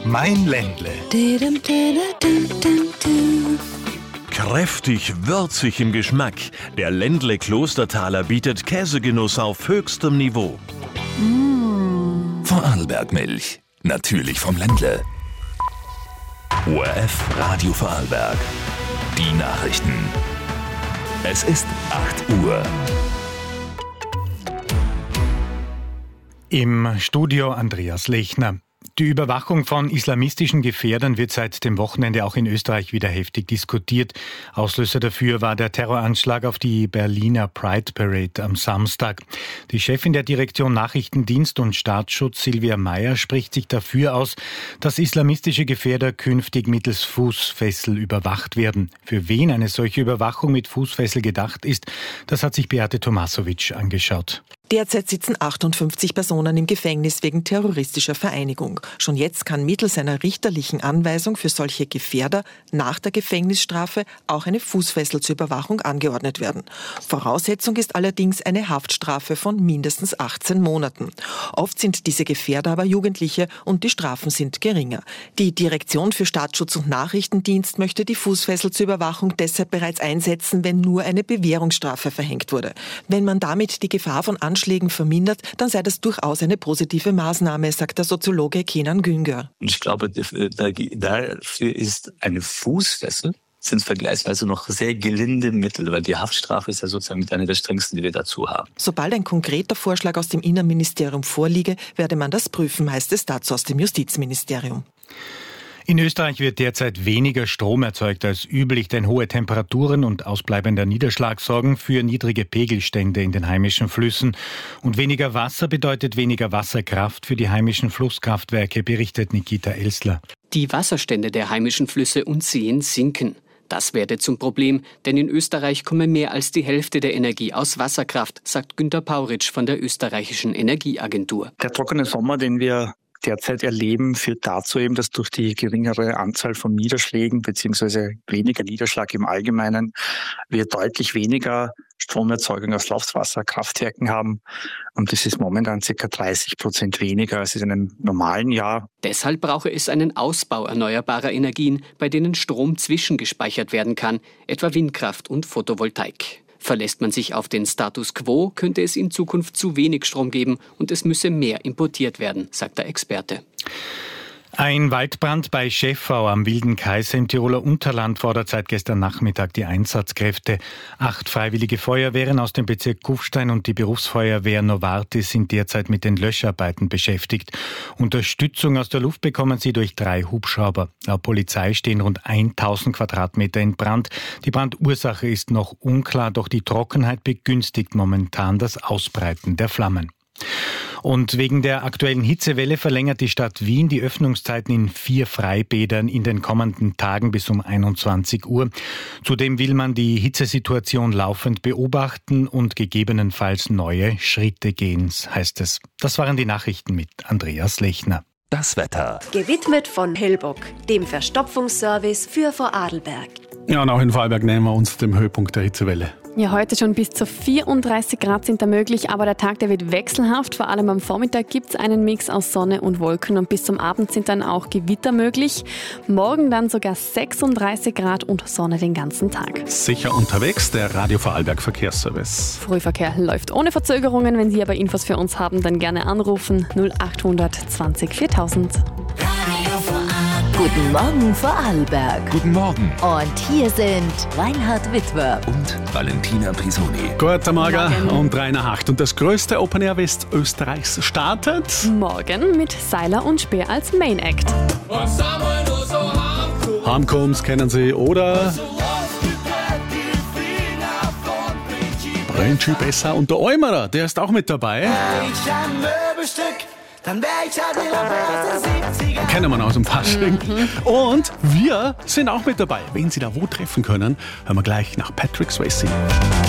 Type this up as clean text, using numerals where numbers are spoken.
Mein Ländle. Kräftig, würzig im Geschmack. Der Ländle Klostertaler bietet Käsegenuss auf höchstem Niveau. Vorarlberg-Milch. Natürlich vom Ländle. ORF Radio Vorarlberg. Die Nachrichten. Es ist 8 Uhr. Im Studio Andreas Lechner. Die Überwachung von islamistischen Gefährdern wird seit dem Wochenende auch in Österreich wieder heftig diskutiert. Auslöser dafür war der Terroranschlag auf die Berliner Pride Parade am Samstag. Die Chefin der Direktion Nachrichtendienst und Staatsschutz, Silvia Meyer, spricht sich dafür aus, dass islamistische Gefährder künftig mittels Fußfessel überwacht werden. Für wen eine solche Überwachung mit Fußfessel gedacht ist, das hat sich Beate Tomasovic angeschaut. Derzeit sitzen 58 Personen im Gefängnis wegen terroristischer Vereinigung. Schon jetzt kann mittels einer richterlichen Anweisung für solche Gefährder nach der Gefängnisstrafe auch eine Fußfessel zur Überwachung angeordnet werden. Voraussetzung ist allerdings eine Haftstrafe von mindestens 18 Monaten. Oft sind diese Gefährder aber Jugendliche und die Strafen sind geringer. Die Direktion für Staatsschutz und Nachrichtendienst möchte die Fußfessel zur Überwachung deshalb bereits einsetzen, wenn nur eine Bewährungsstrafe verhängt wurde. Wenn man damit die Gefahr von Anschlägen vermindert, dann sei das durchaus eine positive Maßnahme, sagt der Soziologe Kenan Güngör. Ich glaube, dafür ist eine Fußfessel sind vergleichsweise noch sehr gelinde Mittel, weil die Haftstrafe ist ja sozusagen mit einer der strengsten, die wir dazu haben. Sobald ein konkreter Vorschlag aus dem Innenministerium vorliege, werde man das prüfen, heißt es dazu aus dem Justizministerium. In Österreich wird derzeit weniger Strom erzeugt als üblich, denn hohe Temperaturen und ausbleibender Niederschlag sorgen für niedrige Pegelstände in den heimischen Flüssen. Und weniger Wasser bedeutet weniger Wasserkraft für die heimischen Flusskraftwerke, berichtet Nikita Elsler. Die Wasserstände der heimischen Flüsse und Seen sinken. Das werde zum Problem, denn in Österreich komme mehr als die Hälfte der Energie aus Wasserkraft, sagt Günter Pauritsch von der österreichischen Energieagentur. Der trockene Sommer, den wir derzeit erleben, führt dazu eben, dass durch die geringere Anzahl von Niederschlägen bzw. weniger Niederschlag im Allgemeinen wir deutlich weniger Stromerzeugung aus Laufwasserkraftwerken haben. Und das ist momentan ca. 30% weniger als in einem normalen Jahr. Deshalb brauche es einen Ausbau erneuerbarer Energien, bei denen Strom zwischengespeichert werden kann, etwa Windkraft und Photovoltaik. Verlässt man sich auf den Status quo, könnte es in Zukunft zu wenig Strom geben und es müsse mehr importiert werden, sagt der Experte. Ein Waldbrand bei Schäffau am Wilden Kaiser im Tiroler Unterland fordert seit gestern Nachmittag die Einsatzkräfte. 8 freiwillige Feuerwehren aus dem Bezirk Kufstein und die Berufsfeuerwehr Novartis sind derzeit mit den Löscharbeiten beschäftigt. Unterstützung aus der Luft bekommen sie durch 3 Hubschrauber. Laut Polizei stehen rund 1000 Quadratmeter in Brand. Die Brandursache ist noch unklar, doch die Trockenheit begünstigt momentan das Ausbreiten der Flammen. Und wegen der aktuellen Hitzewelle verlängert die Stadt Wien die Öffnungszeiten in 4 Freibädern in den kommenden Tagen bis um 21 Uhr. Zudem will man die Hitzesituation laufend beobachten und gegebenenfalls neue Schritte gehen, heißt es. Das waren die Nachrichten mit Andreas Lechner. Das Wetter. Gewidmet von Hellbock, dem Verstopfungsservice für Vorarlberg. Ja, und auch in Vorarlberg nähern wir uns dem Höhepunkt der Hitzewelle. Ja, heute schon bis zu 34 Grad sind da möglich, aber der Tag, der wird wechselhaft. Vor allem am Vormittag gibt es einen Mix aus Sonne und Wolken und bis zum Abend sind dann auch Gewitter möglich. Morgen dann sogar 36 Grad und Sonne den ganzen Tag. Sicher unterwegs, der Radio Vorarlberg Verkehrsservice. Frühverkehr läuft ohne Verzögerungen. Wenn Sie aber Infos für uns haben, dann gerne anrufen 0800 20 4000. Guten Morgen Vorarlberg. Guten Morgen. Und hier sind Reinhard Witwer Und Valentina Pisoni. Guten Morgen um 3:08. Und das größte Open Air Westösterreichs startet Morgen mit Seiler und Speer als Main Act. Heimkommst kennen Sie oder Brennschi besser und der Eumerer, der ist auch mit dabei. Kennen wir aus dem Fasching. Und wir sind auch mit dabei. Wen Sie da wo treffen können, hören wir gleich nach Patrick Swayze.